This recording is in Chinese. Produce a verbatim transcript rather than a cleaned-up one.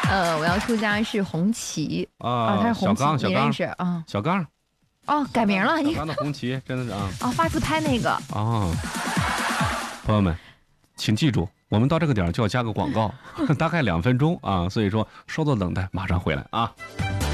呃，我要出家是红旗啊，他是红旗，你认识啊？ 小刚， 哦，改名了， 小刚的红旗真的是啊。 哦，发自拍那个。 哦，朋友们，请记住，我们到这个点就要加个广告，大概两分钟啊，所以说稍作等待，马上回来啊。